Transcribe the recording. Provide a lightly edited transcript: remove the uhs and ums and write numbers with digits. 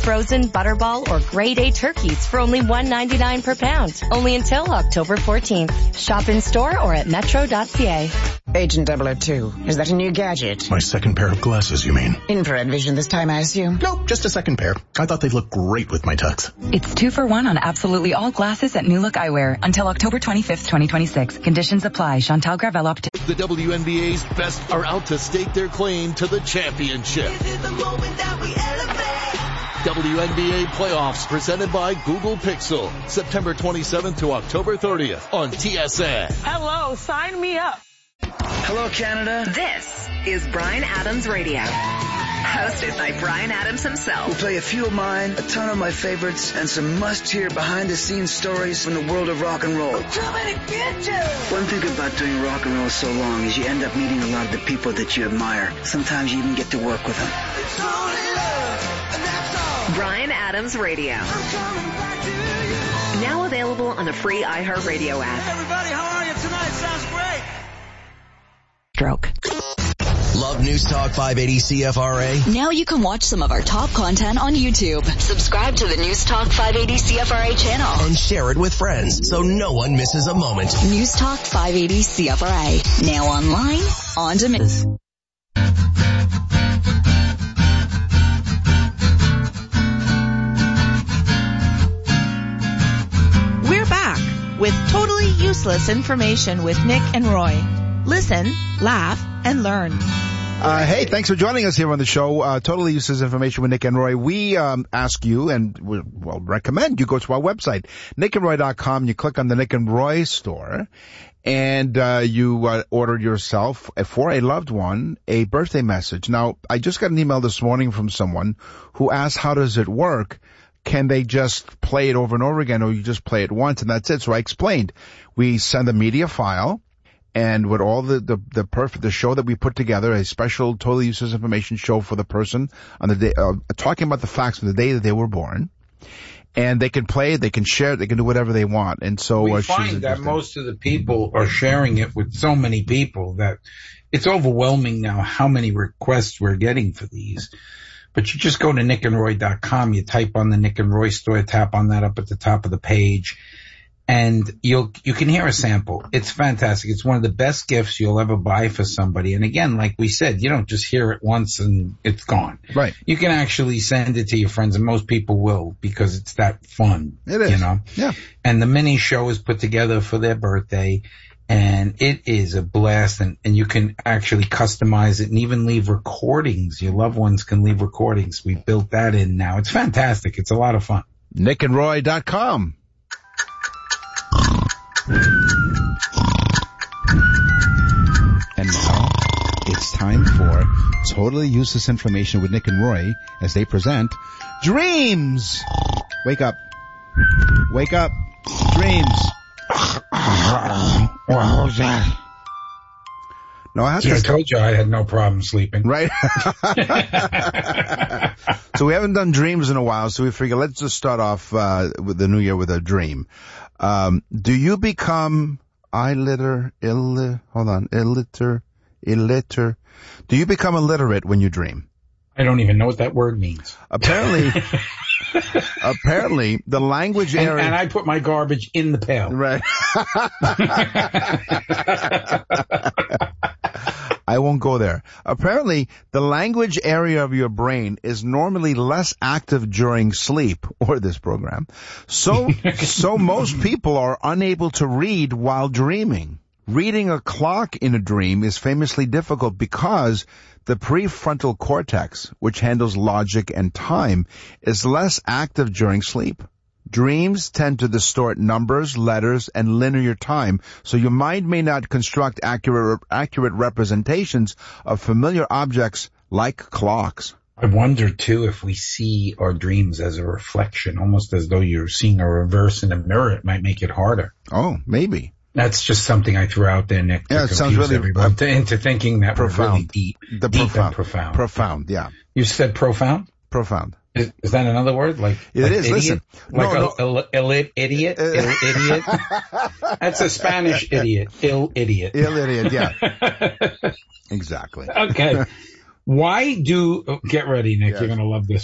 frozen, butterball, or grade A turkeys for only $1.99 per pound. Only until October 14th. Shop in store or at metro.ca. Agent 002, is that a new gadget? My second pair of glasses, you mean? Infrared vision this time, I assume? Nope, just a second pair. I thought they'd look great with my tux. It's 2 for 1 on absolutely all glasses at New Look Eyewear until October 25th, 2026. Conditions apply. Chantal Gravel up to... The WNBA's best are out to stake their claim to the championship. WNBA playoffs presented by Google Pixel. September 27th to October 30th on TSN. Hello, sign me up. Hello, Canada. This is Bryan Adams Radio. Hosted by Bryan Adams himself. We'll play a few of mine, a ton of my favorites, and some must-hear behind-the-scenes stories from the world of rock and roll. Too many bitches! One thing about doing rock and roll so long is you end up meeting a lot of the people that you admire. Sometimes you even get to work with them. It's only love, and that's all. Bryan Adams Radio. I'm coming back to you. Now available on the free iHeartRadio app. Hey, everybody, how are you tonight? Sounds great. Stroke. Love News Talk 580 CFRA? Now you can watch some of our top content on YouTube. Subscribe to the News Talk 580 CFRA channel. And share it with friends so no one misses a moment. News Talk 580 CFRA. Now online, on demand. We're back with totally useless information with Nick and Roy. Listen, laugh, and learn. Hey, thanks for joining us here on the show. Totally useless information with Nick and Roy. We ask you and recommend you go to our website, nickandroy.com. You click on the Nick and Roy store, and you order yourself for a loved one a birthday message. Now, I just got an email this morning from someone who asked, how does it work? Can they just play it over and over again, or you just play it once and that's it? So I explained. We send a media file, and with all the show that we put together, a special totally useless information show for the person on the day, talking about the facts from the day that they were born. And they can play it, they can share it, they can do whatever they want. And so we find that most of the people are sharing it with so many people that it's overwhelming now how many requests we're getting for these. But you just go to nickandroy.com, you type on the Nick and Roy store, tap on that up at the top of the page, and you can hear a sample. It's fantastic. It's one of the best gifts you'll ever buy for somebody. And again, like we said, you don't just hear it once and it's gone. Right. You can actually send it to your friends, and most people will, because it's that fun. It is. You know? Yeah. And the mini show is put together for their birthday, and it is a blast, and you can actually customize it and even leave recordings. Your loved ones can leave recordings. We built that in now. It's fantastic. It's a lot of fun. nickandroy.com. And now it's time for totally useless information with Nick and Roy as they present Dreams. Wake up. Wake up. Dreams. What was that? No, I told you I had no problem sleeping. Right. So we haven't done dreams in a while, so we figure let's just start off with the new year with a dream. Do you become illiterate? Do you become illiterate when you dream? I don't even know what that word means. Apparently, the language area... And I put my garbage in the pail. Right. I won't go there. Apparently, the language area of your brain is normally less active during sleep or this program. So most people are unable to read while dreaming. Reading a clock in a dream is famously difficult because the prefrontal cortex, which handles logic and time, is less active during sleep. Dreams tend to distort numbers, letters, and linear time, so your mind may not construct accurate representations of familiar objects like clocks. I wonder, too, if we see our dreams as a reflection, almost as though you're seeing a reverse in a mirror. It might make it harder. Oh, maybe. That's just something I threw out there, Nick, to confuse everybody into thinking that profound. We're really deep and profound. Profound, yeah. You said profound? Profound. Is that another word? Like it is. Idiot? Listen, idiot. Idiot. That's a Spanish idiot. Idiot. Idiot. Yeah. Exactly. Okay. Get ready, Nick. Yes. You're going to love this.